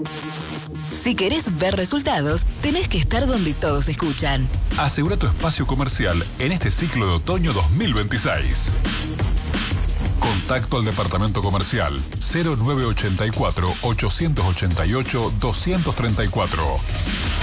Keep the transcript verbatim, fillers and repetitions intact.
Si querés ver resultados, tenés que estar donde todos escuchan. Asegura tu espacio comercial en este ciclo de otoño dos mil veintiséis. Contacto al departamento comercial cero nueve ochenta y cuatro, ochocientos ochenta y ocho, doscientos treinta y cuatro.